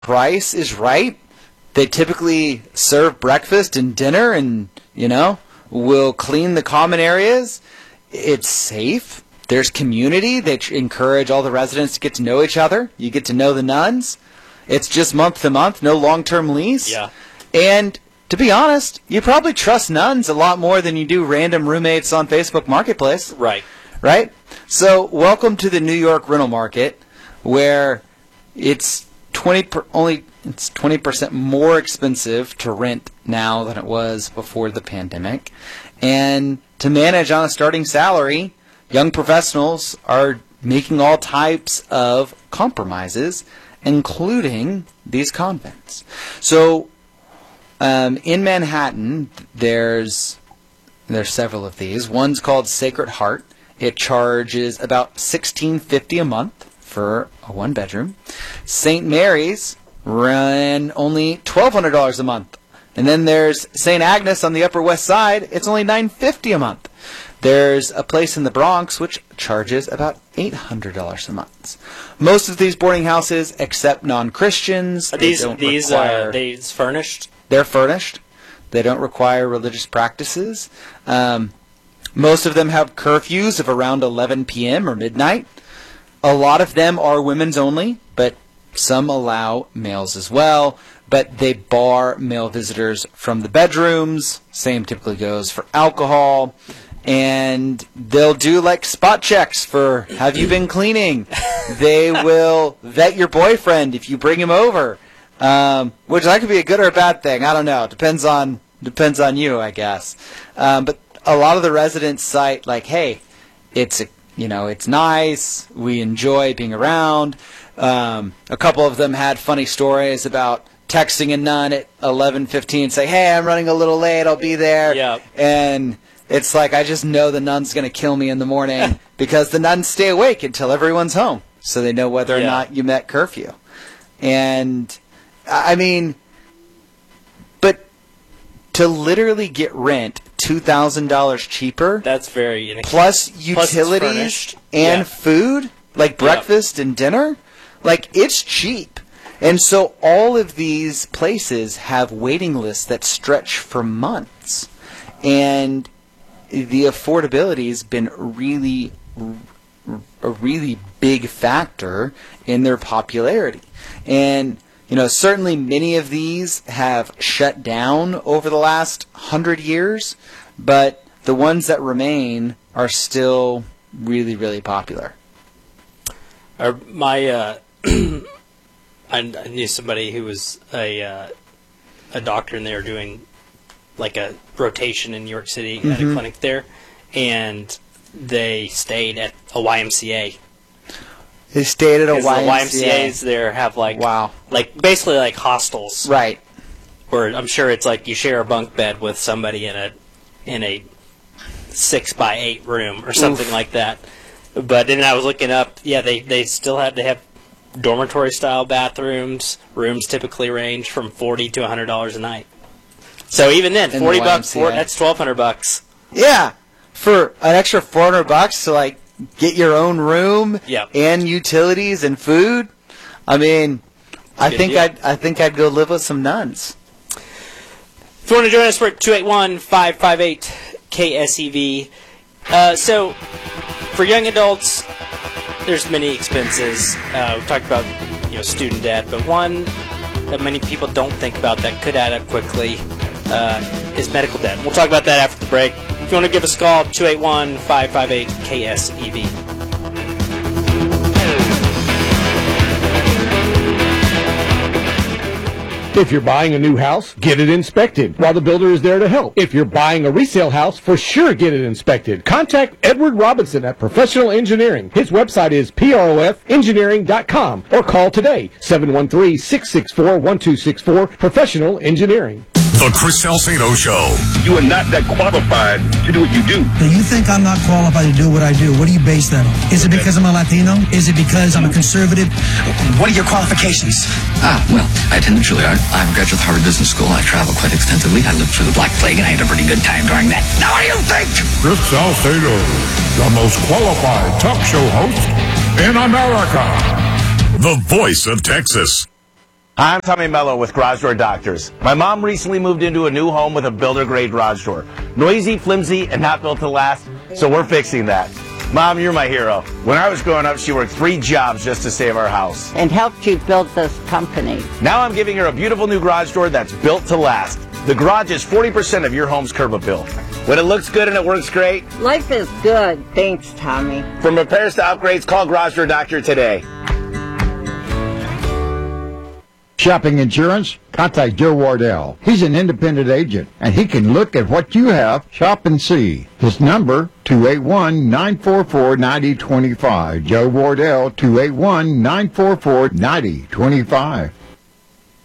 price is right. They typically serve breakfast and dinner and, will clean the common areas. It's safe. There's community. They encourage all the residents to get to know each other. You get to know the nuns. It's just month to month, no long-term lease. Yeah. And to be honest, you probably trust nuns a lot more than you do random roommates on Facebook Marketplace. Right. Right? So welcome to the New York rental market, where it's 20% more expensive to rent now than it was before the pandemic. And to manage on a starting salary, young professionals are making all types of compromises, including these convents. So in Manhattan, there's several of these. One's called Sacred Heart. It charges about $1,650 a month for a one-bedroom. St. Mary's ran only $1,200 a month. And then there's St. Agnes on the Upper West Side. It's only $950 a month. There's a place in the Bronx which charges about $800 a month. Most of these boarding houses accept non-Christians. Are these furnished? They're furnished. They don't require religious practices. Most of them have curfews of around 11 p.m. or midnight. A lot of them are women's only, but some allow males as well. But they bar male visitors from the bedrooms. Same typically goes for alcohol. And they'll do like spot checks for, have you been cleaning? They will vet your boyfriend if you bring him over. Which that could be a good or a bad thing. I don't know. Depends on you, I guess. But a lot of the residents cite like, hey, it's nice. We enjoy being around. A couple of them had funny stories about texting a nun at 11:15, say, hey, I'm running a little late. I'll be there. Yep. And it's like, I just know the nun's going to kill me in the morning because the nuns stay awake until everyone's home. So they know whether or not you met curfew. And I mean, but to literally get rent $2,000 cheaper. That's very plus utilities and food, like breakfast and dinner. Like, it's cheap. And so all of these places have waiting lists that stretch for months. And the affordability has been a really big factor in their popularity. And certainly many of these have shut down over the last 100 years, but the ones that remain are still really, really popular. I knew somebody who was a doctor, and they were doing like a rotation in New York City at a clinic there, and they stayed at a YMCA. They stayed at a YMCA. The YMCAs there have basically like hostels, right? Where I'm sure it's like you share a bunk bed with somebody in a 6x8 room or something like that. But then I was looking up, they still have dormitory style bathrooms. Rooms typically range from $40 to $100 a night. So even then, $40 that's $1,200. Yeah, for an extra $400 to like get your own room and utilities and food. I mean, I think I'd go live with some nuns. If you want to join us, we're at 281-558-KSEV. So, for young adults, there's many expenses. We talked about student debt, but one that many people don't think about that could add up quickly is medical debt. We'll talk about that after the break. If you want to give us a call, 281-558-KSEV. If you're buying a new house, get it inspected while the builder is there to help. If you're buying a resale house, for sure get it inspected. Contact Edward Robinson at Professional Engineering. His website is proffengineering.com or call today, 713-664-1264, Professional Engineering. The Chris Salcedo Show. You are not that qualified to do what you do. Now, you think I'm not qualified to do what I do. What do you base that on? Is it because I'm a Latino? Is it because I'm a conservative? What are your qualifications? Well, I attended Juilliard. I'm a graduate of Harvard Business School. I travel quite extensively. I lived through the Black Plague, and I had a pretty good time during that. Now, what do you think? Chris Salcedo, the most qualified talk show host in America. The voice of Texas. I'm Tommy Mello with Garage Door Doctors. My mom recently moved into a new home with a builder-grade garage door. Noisy, flimsy, and not built to last, so we're fixing that. Mom, you're my hero. When I was growing up, she worked 3 jobs just to save our house. And helped you build this company. Now I'm giving her a beautiful new garage door that's built to last. The garage is 40% of your home's curb appeal. When it looks good and it works great. Life is good. Thanks, Tommy. From repairs to upgrades, call Garage Door Doctor today. Shopping insurance? Contact Joe Wardell. He's an independent agent, and he can look at what you have, shop and see. His number, 281-944-9025. Joe Wardell, 281-944-9025.